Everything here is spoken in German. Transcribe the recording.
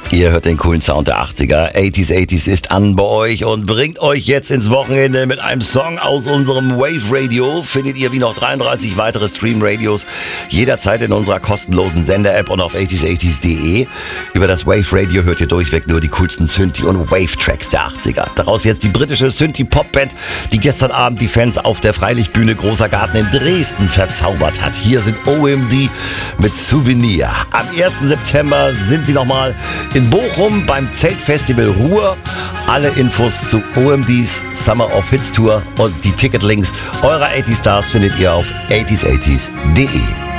Ihr hört den coolen Sound der 80er. 80s ist an bei euch und bringt euch jetzt ins Wochenende mit einem Song aus unserem Wave Radio. Findet ihr wie noch 33 weitere Stream-Radios jederzeit in unserer kostenlosen Sender-App und auf 80s.de. Über das Wave Radio hört ihr durchweg nur die coolsten Synthie- und Wave-Tracks der 80er. Daraus jetzt die britische Synthie-Pop-Band, die gestern Abend die Fans auf der Freilichtbühne Großer Garten in Dresden verzaubert hat. Hier sind OMD mit Souvenir. Am 1. September sind sie nochmal in Bochum beim Zeltfestival Ruhr. Alle Infos zu OMDs Summer of Hits Tour und die Ticketlinks eurer 80 Stars findet ihr auf 80s80s.de.